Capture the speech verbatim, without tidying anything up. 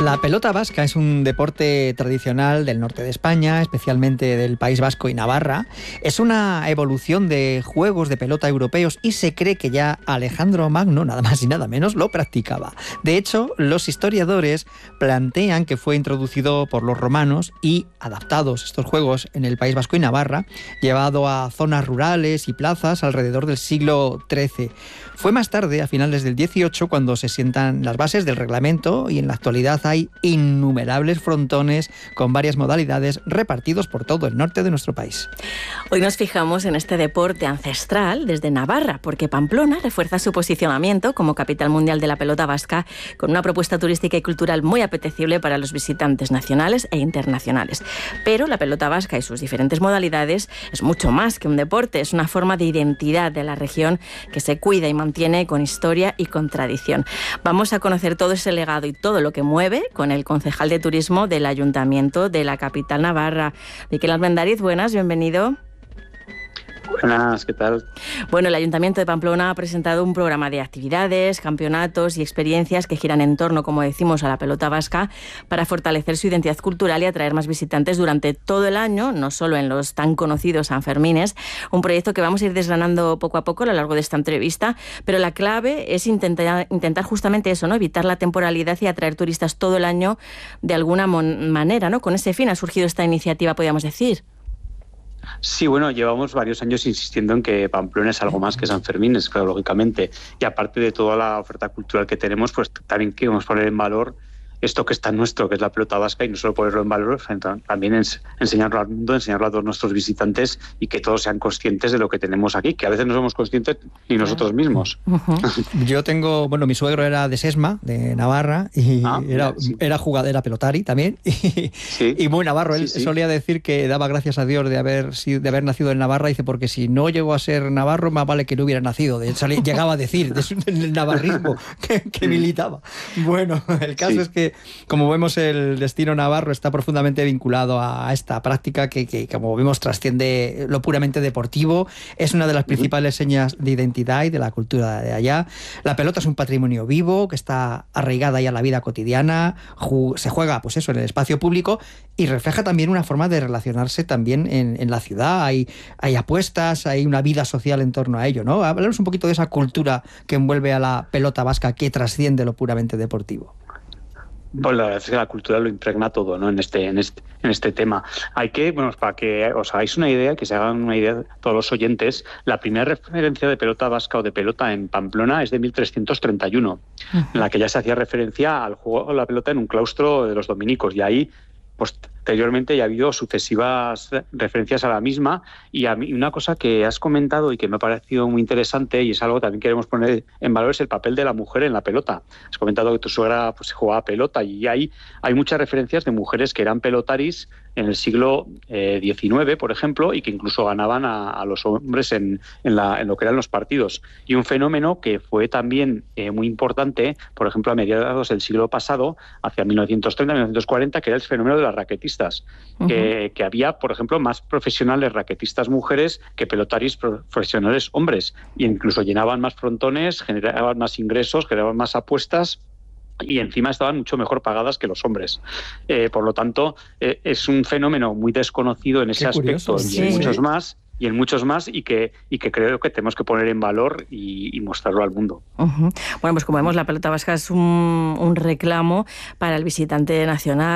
La pelota vasca es un deporte tradicional del norte de España, especialmente del País Vasco y Navarra. Es una evolución de juegos de pelota europeos y se cree que ya Alejandro Magno, nada más y nada menos, lo practicaba. De hecho, los historiadores plantean que fue introducido por los romanos y adaptados estos juegos en el País Vasco y Navarra, llevado a zonas rurales y plazas alrededor del siglo trece. Fue más tarde, a finales del dieciocho, cuando se sientan las bases del reglamento y en la actualidad hay innumerables frontones con varias modalidades repartidos por todo el norte de nuestro país. Hoy nos fijamos en este deporte ancestral desde Navarra, porque Pamplona refuerza su posicionamiento como capital mundial de la pelota vasca con una propuesta turística y cultural muy apetecible para los visitantes nacionales e internacionales. Pero la pelota vasca y sus diferentes modalidades es mucho más que un deporte, es una forma de identidad de la región que se cuida y mantiene con historia y con tradición. Vamos a conocer todo ese legado y todo lo que mueve con el concejal de turismo del Ayuntamiento de la capital navarra. Miquel Armendariz, buenas, bienvenido. Buenas, ¿qué tal? Bueno, el Ayuntamiento de Pamplona ha presentado un programa de actividades, campeonatos y experiencias que giran en torno, como decimos, a la pelota vasca para fortalecer su identidad cultural y atraer más visitantes durante todo el año, no solo en los tan conocidos Sanfermines. Un proyecto que vamos a ir desgranando poco a poco a lo largo de esta entrevista, pero la clave es intentar, intentar justamente eso, ¿no? Evitar la temporalidad y atraer turistas todo el año de alguna mon- manera, ¿no? Con ese fin ha surgido esta iniciativa, podríamos decir. Sí, bueno, llevamos varios años insistiendo en que Pamplona es algo más que Sanfermines, claro, lógicamente. Y aparte de toda la oferta cultural que tenemos, pues también queremos poner en valor esto que está nuestro, que es la pelota vasca, y no solo ponerlo en valor, también ens- enseñarlo al mundo, enseñarlo a todos nuestros visitantes y que todos sean conscientes de lo que tenemos aquí, que a veces no somos conscientes ni nosotros mismos. Uh-huh. Yo tengo, bueno, mi suegro era de Sesma, de Navarra, y ah, era, sí. era jugador, era pelotari también, y, sí. y muy navarro. Él sí, sí. solía decir que daba gracias a Dios de haber, de haber nacido en Navarra, dice, porque si no llegó a ser navarro, más vale que no hubiera nacido. De, salía, llegaba a decir, del navarrismo que, que militaba. Bueno, el caso sí. es que como vemos, el destino navarro está profundamente vinculado a esta práctica que, que, como vemos, trasciende lo puramente deportivo. Es una de las principales señas de identidad y de la cultura de allá. La pelota es un patrimonio vivo que está arraigada ya a la vida cotidiana, ju- se juega, pues eso, en el espacio público y refleja también una forma de relacionarse también en, en la ciudad. Hay, hay apuestas, hay una vida social en torno a ello, ¿no? Hablamos un poquito de esa cultura que envuelve a la pelota vasca que trasciende lo puramente deportivo. Pues la verdad es que la cultura lo impregna todo, ¿no? En este, en este, en este tema. Hay que, bueno, para que os hagáis una idea, que se hagan una idea todos los oyentes, la primera referencia de pelota vasca o de pelota en Pamplona es de mil trescientos treinta y uno, uh-huh. en la que ya se hacía referencia al juego de la pelota en un claustro de los dominicos, y ahí posteriormente ya ha habido sucesivas referencias a la misma. Y a mí una cosa que has comentado y que me ha parecido muy interesante, y es algo que también queremos poner en valor, es el papel de la mujer en la pelota. Has comentado que tu suegra pues, jugaba pelota, y hay, hay muchas referencias de mujeres que eran pelotaris en el siglo eh, diecinueve, por ejemplo, y que incluso ganaban a, a los hombres en, en, la, en lo que eran los partidos. Y un fenómeno que fue también eh, muy importante, por ejemplo, a mediados del siglo pasado, hacia mil novecientos treinta, mil novecientos cuarenta, que era el fenómeno de las raquetistas. Uh-huh. Que, que había, por ejemplo, más profesionales raquetistas mujeres que pelotaris profesionales hombres, y incluso llenaban más frontones, generaban más ingresos, generaban más apuestas, y encima estaban mucho mejor pagadas que los hombres. Eh, por lo tanto, eh, es un fenómeno muy desconocido en ese Qué aspecto curioso. y sí. en muchos más, y en muchos más, y que, y que creo que tenemos que poner en valor y, y mostrarlo al mundo. Uh-huh. Bueno, pues como vemos, la pelota vasca es un, un reclamo para el visitante nacional.